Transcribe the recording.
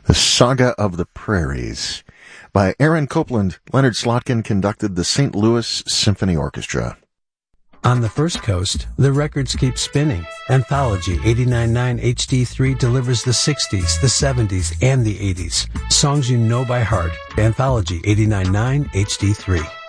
The Saga of the Prairies. By Aaron Copland, Leonard Slotkin conducted the St. Louis Symphony Orchestra. On the First Coast, the records keep spinning. Anthology 89.9 HD3 delivers the 60s, the 70s, and the 80s. Songs you know by heart. Anthology 89.9 HD3.